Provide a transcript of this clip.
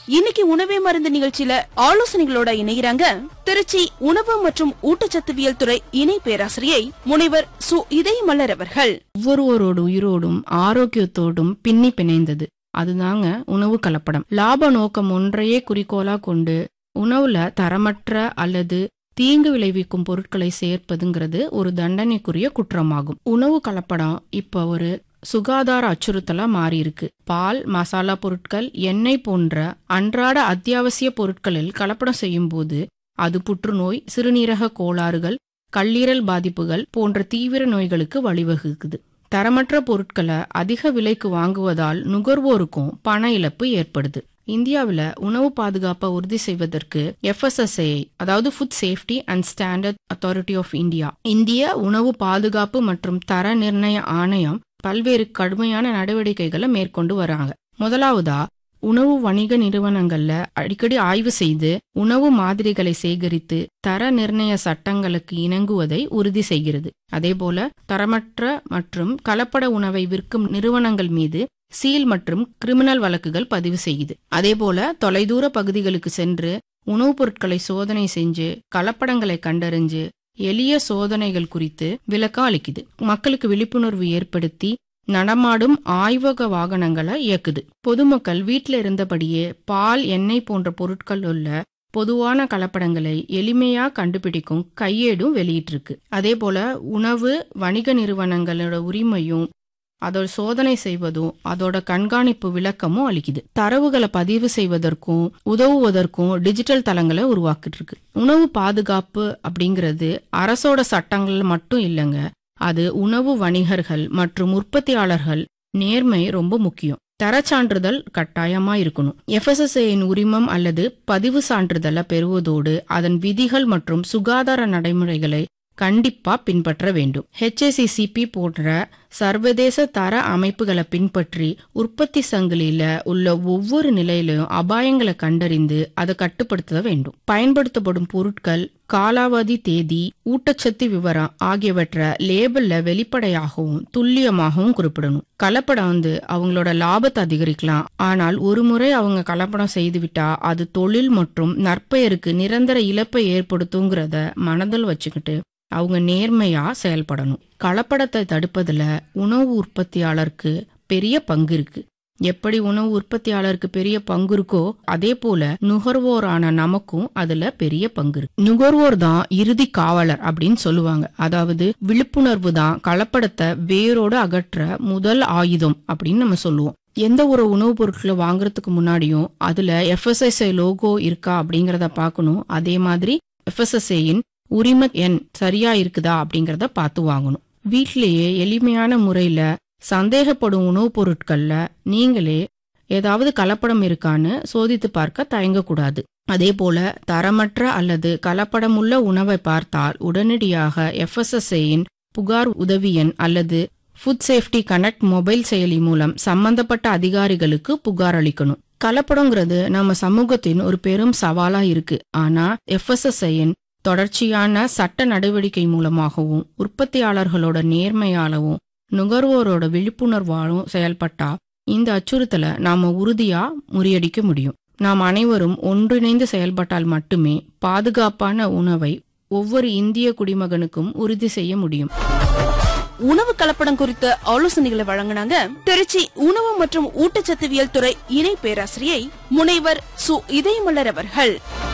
இன்னைக்கு உணவே மருந்து நிகழ்ச்சியில ஆலோசனைகளோட இணைகிறாங்க திருச்சி உணவு மற்றும் ஊட்டச்சத்துவியல் துறை இணை பேராசிரியை முனைவர் சு இதயமலர் அவர்கள். ஒவ்வொருவரோட உயிரோடும் ஆரோக்கியத்தோடும் பின்னி பிணைந்தது அதுதாங்க உணவு கலப்படம். லாப நோக்கம் ஒன்றையே குறிக்கோளா கொண்டு உணவுல தரமற்ற அல்லது தீங்கு விளைவிக்கும் பொருட்களை சேர்ப்பதுங்கிறது ஒரு தண்டனைக்குரிய குற்றமாகும். உணவு கலப்படம் இப்ப ஒரு சுகாதார அச்சுறுத்தலா மாறி இருக்கு. பால், மசாலா பொருட்கள், எண்ணெய் போன்ற அன்றாட அத்தியாவசிய பொருட்களில் கலப்படம் செய்யும் போது அது புற்றுநோய், சிறுநீரக கோளாறுகள், கல்லீரல் பாதிப்புகள் போன்ற தீவிர நோய்களுக்கு வழிவகுக்குது. தரமற்ற பொருட்களை அதிக விலைக்கு வாங்குவதால் நுகர்வோருக்கும் பண இழப்பு ஏற்படுது. இந்தியாவில் உணவு பாதுகாப்பை உறுதி செய்வதற்கு FSSAI, அதாவது food safety and standard authority of India, இந்திய உணவு பாதுகாப்பு மற்றும் தர நிர்ணய ஆணையம் பல்வேறு கடுமையான நடவடிக்கைகளை மேற்கொண்டு வராங்க. முதலாவதா, உணவு வணிக நிறுவனங்கள்ல அடிக்கடி ஆய்வு செய்து உணவு மாதிரிகளை சேகரித்து தர நிர்ணய சட்டங்களுக்கு இணங்குவதை உறுதி செய்கிறது. அதேபோல தரமற்ற மற்றும் கலப்பட உணவை விற்கும் நிறுவனங்கள் மீது சீல் மற்றும் கிரிமினல் வழக்குகள் பதிவு செய்யுது. அதேபோல தொலைதூர பகுதிகளுக்கு சென்று உணவுப் பொருட்களை சோதனை செஞ்சு கலப்படங்களை கண்டறிஞ்சு எளிய சோதனைகள் குறித்து விளக்கம் அளிக்குது. மக்களுக்கு விழிப்புணர்வு ஏற்படுத்தி நடமாடும் ஆய்வக வாகனங்களை இயக்குது. பொதுமக்கள் வீட்டில இருந்தபடியே பால், எண்ணெய் போன்ற பொருட்கள் உள்ள பொதுவான கலப்படங்களை எளிமையா கண்டுபிடிக்கும் கையேடும் வெளியிட்டிருக்கு. அதே போல உணவு வணிக நிறுவனங்களோட உரிமையும் அதோட சோதனை செய்வதும் அதோட கண்காணிப்பு விளக்கமும் அளிக்குது. தரவுகளை பதிவு செய்வதற்கும் உதவுவதற்கும் டிஜிட்டல் தளங்களை உருவாக்கிட்டு இருக்கு. உணவு பாதுகாப்பு அப்படிங்கிறது அரசோட சட்டங்கள் மட்டும் இல்லைங்க, அது உணவு வணிகர்கள் மற்றும் உற்பத்தியாளர்கள் நேர்மை ரொம்ப முக்கியம். தரச்சான்றிதழ் கட்டாயமா இருக்கணும். FSSAIயின் உரிமம் அல்லது பதிவு சான்றிதழை பெறுவதோடு அதன் விதிகள் மற்றும் சுகாதார நடைமுறைகளை கண்டிப்பா பின்பற்ற வேண்டும். HACCP போன்ற சர்வதேச தர அமைப்புகளை பின்பற்றி உற்பத்தி சங்கிலியில உள்ள ஒவ்வொரு நிலையிலும் அபாயங்களை கண்டறிந்து அதை கட்டுப்படுத்த வேண்டும். பயன்படுத்தப்படும் பொருட்கள், காலாவதி தேதி, ஊட்டச்சத்து விவரம் ஆகியவற்றை லேபிள்ல வெளிப்படையாகவும் துல்லியமாகவும் குறிப்பிடணும். கலப்படம் அவங்களோட லாபத்தை அதிகரிக்கலாம், ஆனால் ஒரு முறை அவங்க கலப்படம் செய்துவிட்டா அது தொழில் மற்றும் நற்பெயருக்கு நிரந்தர இழப்பை ஏற்படுத்துங்கிறத மனதில் வச்சுக்கிட்டு அவங்க நேர்மையா செயல்படணும். கலப்படத்தை தடுப்பதுல உணவு உற்பத்தியாளருக்கு பெரிய பங்கு இருக்கு. எப்படி உணவு உற்பத்தியாளருக்கு பெரிய பங்கு இருக்கோ அதே போல நுகர்வோரான நமக்கும் அதுல பெரிய பங்கு இருக்கு. நுகர்வோர் தான் இறுதி காவலர் அப்படின்னு சொல்லுவாங்க. அதாவது விழிப்புணர்வு தான் கலப்படத்தை வேரோடு அகற்ற முதல் ஆயுதம் அப்படின்னு நம்ம சொல்லுவோம். எந்த ஒரு உணவுப் பொருட்களை வாங்குறதுக்கு முன்னாடியும் அதுல FSSAI லோகோ இருக்கா அப்படிங்கறத பார்க்கணும். அதே மாதிரி FSSAIயின் உரிம எண் சரியா இருக்குதா அப்படிங்கறத பார்த்து வாங்கணும். வீட்டிலேயே எளிமையான முறையில சந்தேகப்படும் உணவுப் பொருட்கள்ல நீங்களே ஏதாவது கலப்படம் இருக்கான்னு சோதித்து பார்க்க தயங்கக்கூடாது. அதே போல தரமற்ற அல்லது கலப்படமுள்ள உணவை பார்த்தால் உடனடியாக FSSAIயின் புகார் உதவி எண் அல்லது ஃபுட் சேஃப்டி கனெக்ட் மொபைல் செயலி மூலம் சம்பந்தப்பட்ட அதிகாரிகளுக்கு புகார் அளிக்கணும். கலப்படங்கிறது நம்ம சமூகத்தின் ஒரு பெரும் சவாலா இருக்கு. ஆனா FSSAIயின் தொடர்ச்சியான சட்ட நடவடிக்கை மூலமாகவும் உற்பத்தியாளர்களோட நேர்மையாளவும் நுகர்வோரோட விழிப்புணர்வாலும் செயல்பட்டா இந்த அச்சுறுத்தலை நாம உறுதியா முறியடிக்க முடியும். நாம் அனைவரும் ஒன்றிணைந்து செயல்பட்டால் மட்டுமே பாதுகாப்பான உணவை ஒவ்வொரு இந்திய குடிமகனுக்கும் உறுதி செய்ய முடியும். உணவு கலப்படம் குறித்த ஆலோசனைகளை வழங்கினாங்க திருச்சி உணவு மற்றும் ஊட்டச்சத்துவியல் துறை இணை பேராசிரியை முனைவர் சு இதயமலர் அவர்கள்.